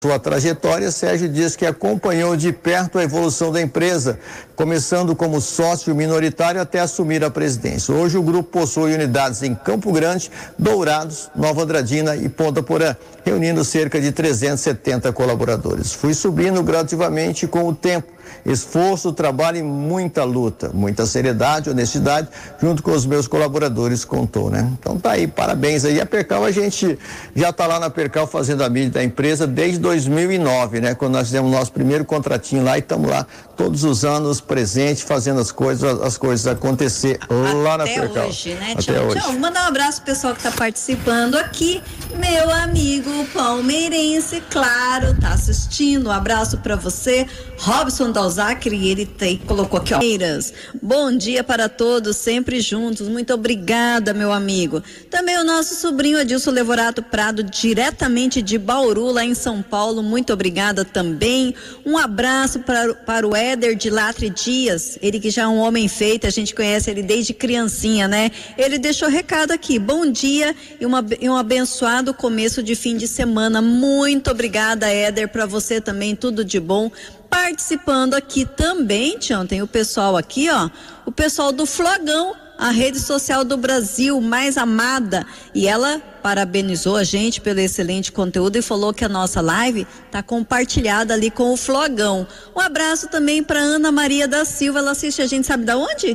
Sua trajetória, Sérgio diz que acompanhou de perto a evolução da empresa, começando como sócio minoritário até assumir a presidência. Hoje o grupo possui unidades em Campo Grande, Dourados, Nova Andradina e Ponta Porã, reunindo cerca de 370 colaboradores. Fui subindo gradativamente com o tempo. Esforço, trabalho e muita luta, muita seriedade, honestidade, junto com os meus colaboradores, contou, né? Então tá aí, parabéns aí. A Percal, a gente já tá lá na Percal fazendo a mídia da empresa desde 2009, né? Quando nós fizemos o nosso primeiro contratinho lá e estamos lá todos os anos presentes, fazendo as coisas acontecer lá na Percal. Até hoje, né? Até hoje. Tchau. Mandar um abraço pro pessoal que tá participando aqui. Meu amigo palmeirense, claro, tá assistindo. Um abraço pra você. Robson Dalzacri, ele colocou aqui, ó. Bom dia para todos, sempre juntos. Muito obrigada, meu amigo. Também o nosso sobrinho Adilson Levorato Prado, diretamente de Bauru, lá em São Paulo. Muito obrigada também. Um abraço para o Éder de Latre Dias, ele que já é um homem feito, a gente conhece ele desde criancinha, né? Ele deixou recado aqui, bom dia e um abençoado começo de fim de semana. Muito obrigada, Éder, para você também, tudo de bom. Participando aqui também, Tião, tem o pessoal aqui, ó, o pessoal do Flogão, a rede social do Brasil mais amada, e ela parabenizou a gente pelo excelente conteúdo e falou que a nossa live tá compartilhada ali com o Flogão. Um abraço também para Ana Maria da Silva, ela assiste a gente, sabe da onde?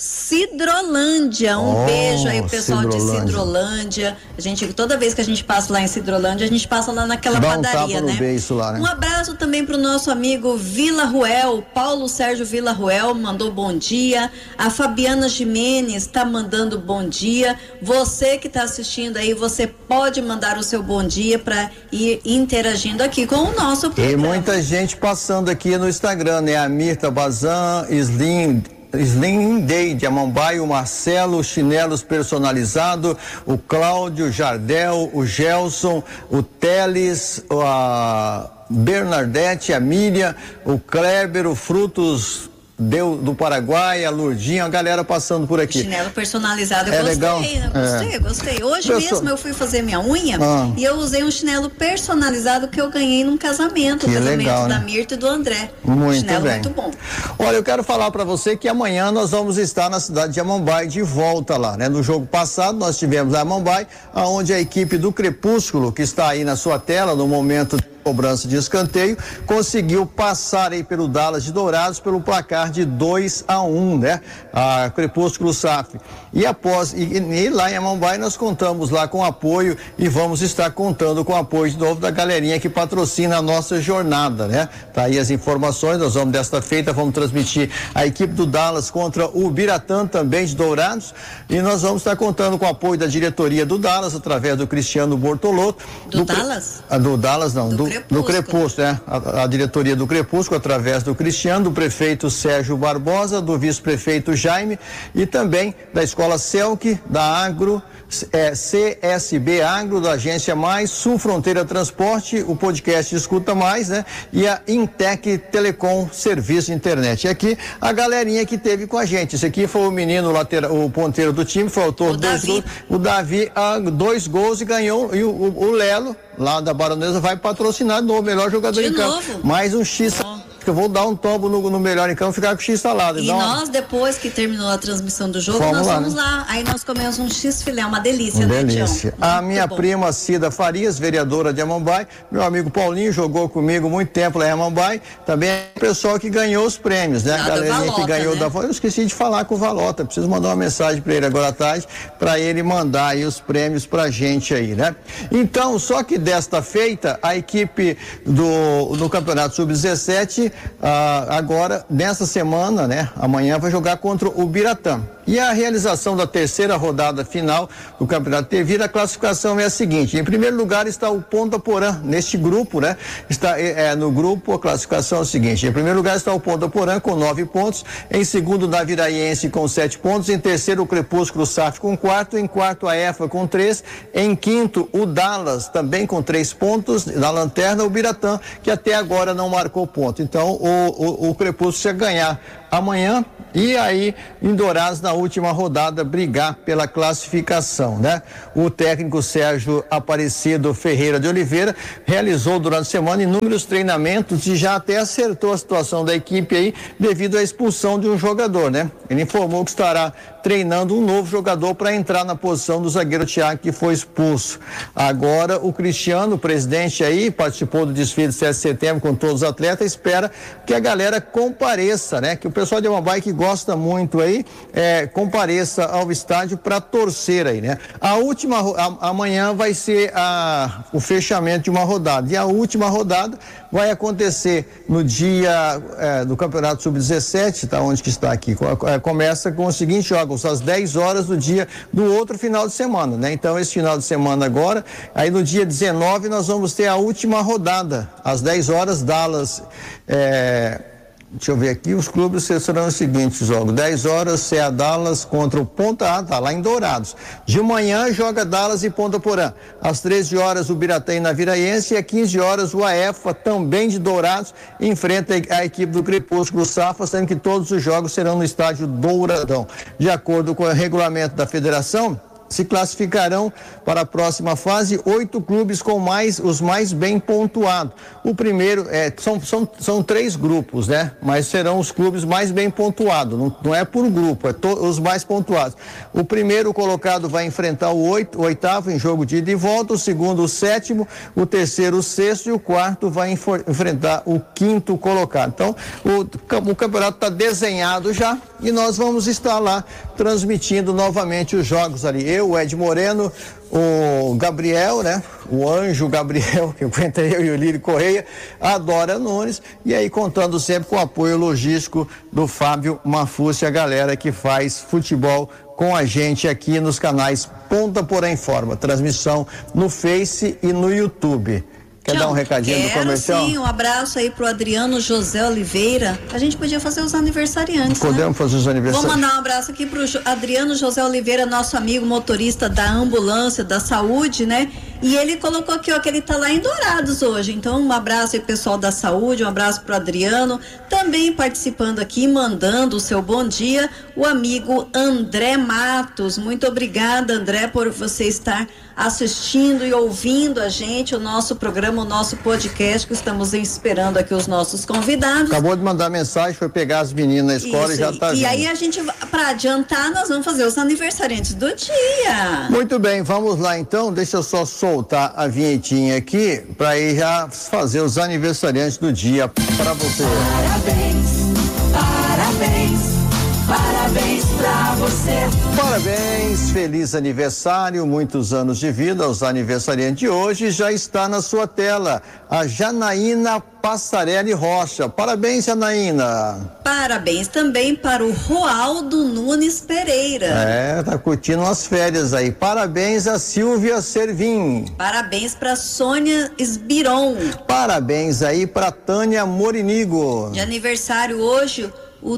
Cidrolândia, beijo aí pro pessoal de Cidrolândia. A gente, toda vez que a gente passa lá em Cidrolândia, a gente passa lá naquela padaria, né? Beijo lá, né? Um abraço também pro nosso amigo Vila Ruel, Paulo Sérgio Vila Ruel, mandou bom dia. A Fabiana Jimenez tá mandando bom dia. Você que tá assistindo aí, você pode mandar o seu bom dia para ir interagindo aqui com o nosso programa. E muita gente passando aqui no Instagram, né? A Mirta Bazan, Slim Day de Amambai, o Marcelo, Chinelos Personalizado, o Cláudio Jardel, o Gelson, o Teles, a Bernadette, a Miriam, o Kleber, o Frutos do Paraguai, a Lourdinha, a galera passando por aqui. Chinelo personalizado, eu gostei, legal? Gostei. Hoje mesmo eu fui fazer minha unha e eu usei um chinelo personalizado que eu ganhei num casamento, legal, da né? Mirta e do André. Muito chinelo bem. Muito bom. Olha, eu quero falar para você que amanhã nós vamos estar na cidade de Amambai de volta lá, né? No jogo passado nós tivemos a Amambai, aonde a equipe do Crepúsculo, que está aí na sua tela no momento de cobrança de escanteio, conseguiu passar aí pelo Dallas de Dourados pelo placar de 2-1, né? A Crepúsculo SAF. E lá em Amambai nós contamos lá com apoio e vamos estar contando com apoio de novo da galerinha que patrocina a nossa jornada, né? Tá aí as informações, nós vamos desta feita, vamos transmitir a equipe do Dallas contra o Biratã também de Dourados, e nós vamos estar contando com o apoio da diretoria do Dallas através do Cristiano Bortolotto. Do Dallas? Do Dallas não, do Crepúsculo, né? A diretoria do Crepúsculo através do Cristiano, do prefeito Sérgio Barbosa, do vice-prefeito Jaime e também da Escola Celc, da Agro, CSB Agro, da Agência Mais, Sul Fronteira Transporte, o podcast Escuta Mais, né? E a Intec Telecom Serviço de Internet. E aqui a galerinha que teve com a gente. Esse aqui foi o menino lateral, o ponteiro do time, foi o autor de 2 gols. O Davi, 2 gols e ganhou. E o Lelo, lá da Baronesa, vai patrocinar o melhor jogador em campo. Mais um X. Eu vou dar um tombo no melhor em campo, ficar com o X salado. E nós, depois que terminou a transmissão do jogo, nós fomos lá. Aí nós comemos um X filé, uma delícia, né, Tião? A minha prima Cida Farias, vereadora de Amambai, meu amigo Paulinho jogou comigo muito tempo lá em Amambai, também é o pessoal que ganhou os prêmios, né? A galerinha Valota, que ganhou, né? Eu esqueci de falar com o Valota, preciso mandar uma mensagem para ele agora à tarde, para ele mandar aí os prêmios pra gente aí, né? Então, só que desta feita, a equipe do Campeonato Sub-17, agora, nessa semana, né? Amanhã vai jogar contra o Biratã. E a realização da terceira rodada final do Campeonato Tevira, a classificação é a seguinte: em primeiro lugar está o Ponta Porã, neste grupo, né? Está no grupo, a classificação é a seguinte: em primeiro lugar está o Ponta Porã com 9 pontos, em segundo o Naviraense com 7 pontos, em terceiro o Crepúsculo SAF com 4, em quarto a EFA com 3, em quinto o Dallas também com 3 pontos, na lanterna o Biratã, que até agora não marcou ponto. Então o Crepúsculo, se ganhar amanhã e aí em Dourados na última rodada brigar pela classificação, né? O técnico Sérgio Aparecido Ferreira de Oliveira realizou durante a semana inúmeros treinamentos e já até acertou a situação da equipe aí devido à expulsão de um jogador, né? Ele informou que estará treinando um novo jogador para entrar na posição do zagueiro Thiago, que foi expulso. Agora o Cristiano, o presidente aí, participou do desfile de 7 de setembro com todos os atletas, espera que a galera compareça, né? Que o pessoal de Amambai que gosta muito aí, compareça ao estádio para torcer aí, né? Amanhã vai ser o fechamento de uma rodada e a última rodada vai acontecer no dia do Campeonato Sub-17, tá? Onde que está aqui? Começa com os seguintes jogos, às 10 horas do dia do outro final de semana, né? Então, esse final de semana agora, aí no dia 19 nós vamos ter a última rodada, às 10 horas, Dallas, deixa eu ver aqui, os clubes serão os seguintes jogos, 10 horas, CA Dallas contra o Ponta, tá lá em Dourados. De manhã joga Dallas e Ponta Porã. Às 13 horas o Biratã na Viraiense e às 15 horas o AEFA, também de Dourados, enfrenta a equipe do Crepúsculo Safra, sendo que todos os jogos serão no estádio Douradão. De acordo com o regulamento da federação, se classificarão para a próxima fase 8 clubes com os mais bem pontuados. O primeiro, são 3 grupos, né? Mas serão os clubes mais bem pontuados, não é por grupo, os mais pontuados. O primeiro colocado vai enfrentar o oitavo em jogo de ida e volta, o segundo o sétimo, o terceiro o sexto e o quarto vai enfrentar o quinto colocado. Então, o campeonato está desenhado já e nós vamos estar lá transmitindo novamente os jogos ali. O Ed Moreno, o Gabriel, né? O Anjo Gabriel, que aguenta eu e o Lírio Correia, a Dora Nunes, e aí contando sempre com o apoio logístico do Fábio Mafucci, a galera que faz futebol com a gente aqui nos canais Ponta Porã Informa, transmissão no Face e no YouTube. Quer dar um recadinho do comercial? Sim, um abraço aí pro Adriano José Oliveira. A gente podia fazer os aniversariantes, Podemos fazer os aniversariantes. Vou mandar um abraço aqui pro Adriano José Oliveira, nosso amigo motorista da ambulância, da saúde, né? E ele colocou aqui, ó, que ele tá lá em Dourados hoje. Então, um abraço aí, pessoal da saúde, um abraço pro Adriano. Também participando aqui, mandando o seu bom dia, o amigo André Matos. Muito obrigada, André, por você estar assistindo e ouvindo a gente, o nosso programa, o nosso podcast, que estamos esperando aqui os nossos convidados. Acabou de mandar mensagem, foi pegar as meninas na escola. Isso, e já tá vindo. E aí a gente, para adiantar, nós vamos fazer os aniversariantes do dia. Muito bem, vamos lá então, deixa eu só soltar a vinhetinha aqui, para ir já fazer os aniversariantes do dia para você. Parabéns, parabéns, parabéns pra você. Parabéns, feliz aniversário, muitos anos de vida aos aniversariantes de hoje. Já está na sua tela a Janaína Passarelli Rocha. Parabéns, Janaína. Parabéns também para o Roaldo Nunes Pereira. Tá curtindo as férias aí. Parabéns a Silvia Servim. Parabéns para Sônia Esbiron. Parabéns aí para Tânia Morinigo. De aniversário hoje, o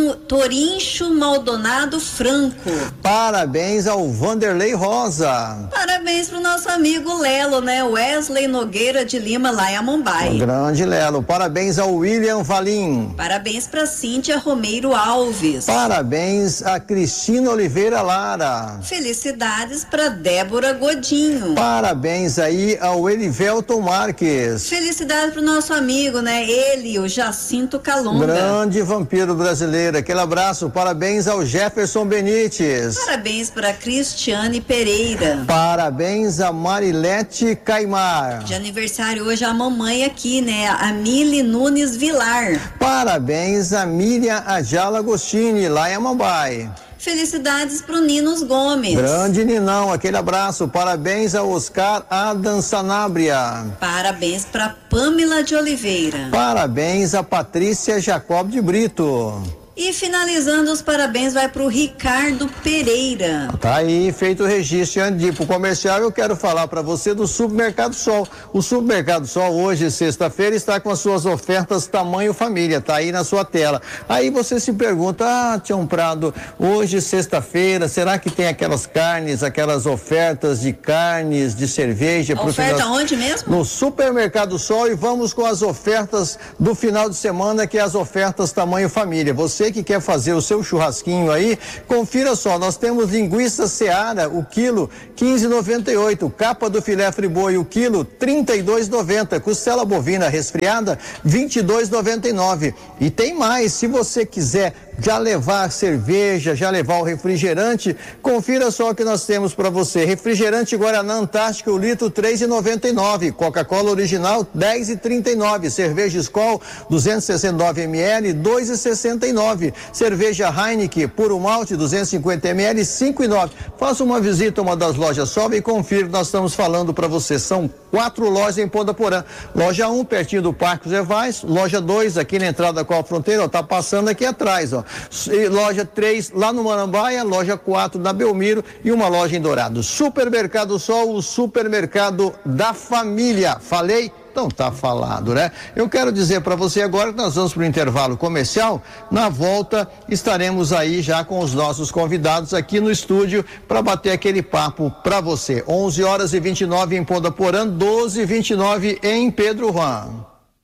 Torincho Maldonado Franco. Parabéns ao Vanderlei Rosa. Parabéns pro nosso amigo Lelo, né? Wesley Nogueira de Lima, lá em Amambai. Grande Lelo. Parabéns ao William Valim. Parabéns pra Cíntia Romeiro Alves. Parabéns a Cristina Oliveira Lara. Felicidades pra Débora Godinho. Parabéns aí ao Elivelton Marques. Felicidades pro nosso amigo, né? Ele, o Jacinto Calonga. Grande vampiro brasileiro. Aquele abraço. Parabéns ao Jefferson Benites. Parabéns para Cristiane Pereira. Parabéns a Marilete Caimar. De aniversário hoje a mamãe aqui, né? A Mili Nunes Vilar. Parabéns a Miriam Ajala Agostini, lá em Amambai. Felicidades pro Ninos Gomes. Grande Ninão, aquele abraço. Parabéns ao Oscar Adam Sanabria. Parabéns pra Pâmela de Oliveira. Parabéns a Patrícia Jacob de Brito. E finalizando os parabéns vai pro Ricardo Pereira. Tá aí, feito o registro. Antes de ir pro comercial, eu quero falar para você do Supermercado Sol. O Supermercado Sol, hoje, sexta-feira, está com as suas ofertas tamanho família, tá aí na sua tela. Aí você se pergunta, Tião Prado, hoje, sexta-feira, será que tem aquelas carnes, aquelas ofertas de carnes, de cerveja? Oferta onde mesmo? No Supermercado Sol, e vamos com as ofertas do final de semana, que é as ofertas tamanho família. Você você que quer fazer o seu churrasquinho aí, confira só, nós temos linguiça Seara, o quilo, R$15,98. Capa do filé friboi, o quilo, R$32,90. Costela bovina resfriada, R$22,99. E tem mais, se você quiser já levar cerveja, já levar o refrigerante, confira só o que nós temos para você. Refrigerante Guaraná Antártica, o litro, R$3,99. Coca-Cola original, R$10,39. Cerveja Skol, 269 ml, R$2,69. Cerveja Heineken, puro malte, 250 ml, R$5,09. Faça uma visita a uma das lojas Sobe e confira o que nós estamos falando para você. São 4 lojas em Ponta Porã. Loja 1, pertinho do Parque Zé Vaz. Loja 2, aqui na entrada com a fronteira, ó, tá passando aqui atrás, ó. E loja 3, lá no Marambaia. Loja 4, na Belmiro. E uma loja em Dourados. Supermercado Sol, o supermercado da família. Falei? Então tá falado, né? Eu quero dizer para você agora que nós vamos para o intervalo comercial. Na volta estaremos aí já com os nossos convidados aqui no estúdio para bater aquele papo para você. 11h29 em Ponta Porã, 12h29 em Pedro Juan.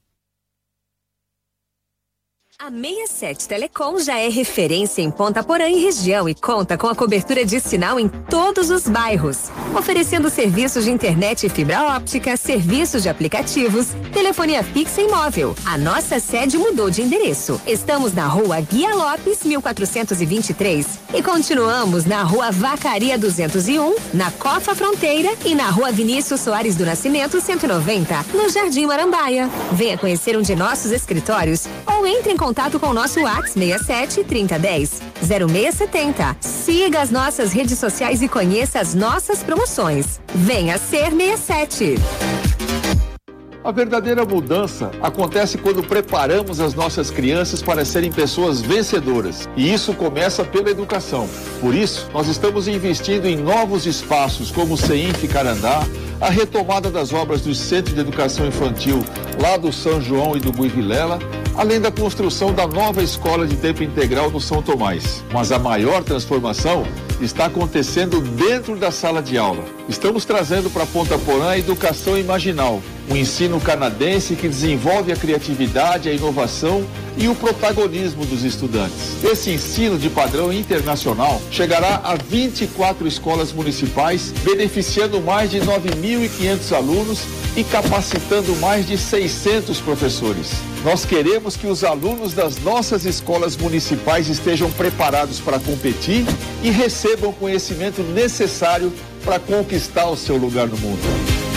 A 67 Telecom já é referência em Ponta Porã e região e conta com a cobertura de sinal em todos os bairros, oferecendo serviços de internet e fibra óptica, serviços de aplicativos, telefonia fixa e móvel. A nossa sede mudou de endereço. Estamos na Rua Guia Lopes, 1423 e continuamos na Rua Vacaria 201, na Cofa Fronteira e na Rua Vinícius Soares do Nascimento 190, no Jardim Marambaia. Venha conhecer um de nossos escritórios ou entre em contato com o nosso WhatsApp 67 3010 0670. Siga as nossas redes sociais e conheça as nossas promoções. Venha ser 67. A verdadeira mudança acontece quando preparamos as nossas crianças para serem pessoas vencedoras. E isso começa pela educação. Por isso, nós estamos investindo em novos espaços como o CEINF Carandá, a retomada das obras do Centro de Educação Infantil lá do São João e do Buivilela, além da construção da nova escola de tempo integral no São Tomás. Mas a maior transformação está acontecendo dentro da sala de aula. Estamos trazendo para Ponta Porã a educação imaginal, um ensino canadense que desenvolve a criatividade, a inovação e o protagonismo dos estudantes. Esse ensino de padrão internacional chegará a 24 escolas municipais, beneficiando mais de 9.500 alunos e capacitando mais de 600 professores. Nós queremos que os alunos das nossas escolas municipais estejam preparados para competir e recebam o conhecimento necessário para conquistar o seu lugar no mundo.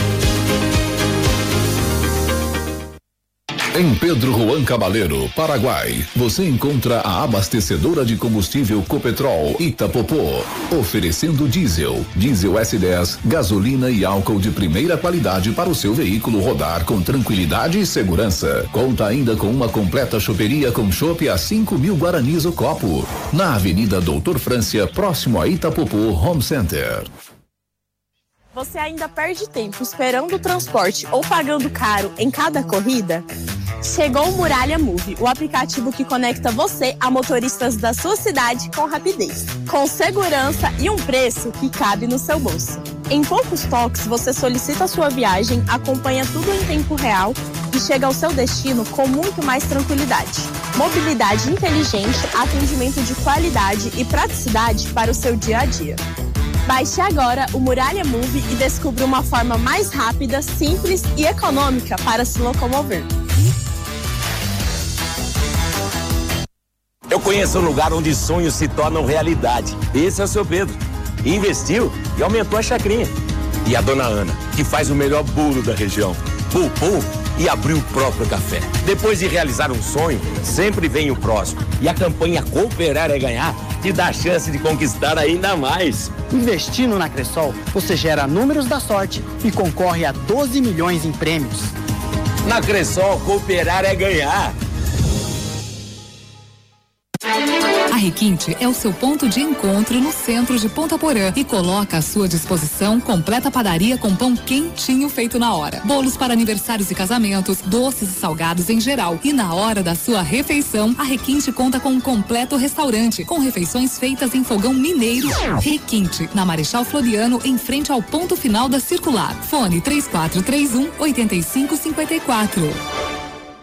Em Pedro Juan Cabaleiro, Paraguai, você encontra a abastecedora de combustível Copetrol Itapopô, oferecendo diesel S10, gasolina e álcool de primeira qualidade para o seu veículo rodar com tranquilidade e segurança. Conta ainda com uma completa choperia com chopp a 5.000 guaranis o copo, na Avenida Doutor Frância, próximo a Itapopô Home Center. Você ainda perde tempo esperando o transporte ou pagando caro em cada corrida? Chegou o Muralha Move, o aplicativo que conecta você a motoristas da sua cidade com rapidez, com segurança e um preço que cabe no seu bolso. Em poucos toques, você solicita a sua viagem, acompanha tudo em tempo real e chega ao seu destino com muito mais tranquilidade. Mobilidade inteligente, atendimento de qualidade e praticidade para o seu dia a dia. Baixe agora o Muralha Move e descubra uma forma mais rápida, simples e econômica para se locomover. Eu conheço um lugar onde sonhos se tornam realidade. Esse é o seu Pedro. Investiu e aumentou a chacrinha. E a dona Ana, que faz o melhor bolo da região. Poupou e abriu o próprio café. Depois de realizar um sonho, sempre vem o próximo. E a campanha Cooperar é Ganhar te dá a chance de conquistar ainda mais. Investindo na Cressol, você gera números da sorte e concorre a 12 milhões em prêmios. Na Cressol, Cooperar é Ganhar. A Requinte é o seu ponto de encontro no centro de Ponta Porã e coloca à sua disposição completa padaria com pão quentinho feito na hora. Bolos para aniversários e casamentos, doces e salgados em geral. E na hora da sua refeição, a Requinte conta com um completo restaurante com refeições feitas em fogão mineiro. Requinte, na Marechal Floriano, em frente ao ponto final da circular. Fone 3431-8554.